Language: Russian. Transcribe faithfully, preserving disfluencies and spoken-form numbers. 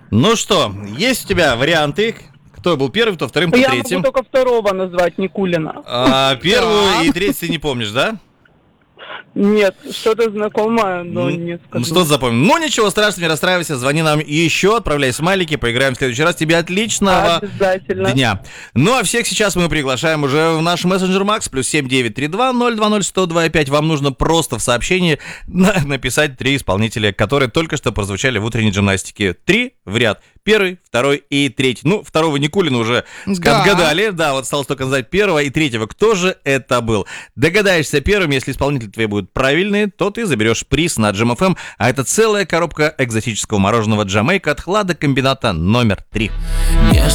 Ну что, есть у тебя варианты? Кто был первым, кто вторым, кто Я третьим? могу только второго назвать, Никулина. А, первую Так. и третью ты не помнишь, да? Нет, что-то знакомое, но М, не Ну, скажу. что запомнил? Ну, ничего страшного, не расстраивайся, звони нам еще, отправляй смайлики, поиграем в следующий раз. Тебе отличного Обязательно. дня. Ну, а всех сейчас мы приглашаем уже в наш мессенджер Макс, плюс семь девять три два ноль два ноль сто два пять. Вам нужно просто в сообщении на- написать три исполнителя, которые только что прозвучали в утренней гимнастике. Три в ряд. Первый, второй и третий. Ну, второго Никулина уже Да. отгадали. Да, вот осталось только назвать первого и третьего. Кто же это был? Догадаешься первым, если исполнители твои будут правильные, то ты заберешь приз на Джем эф эм, а это целая коробка экзотического мороженого Джамайка от хладокомбината номер три. Нежно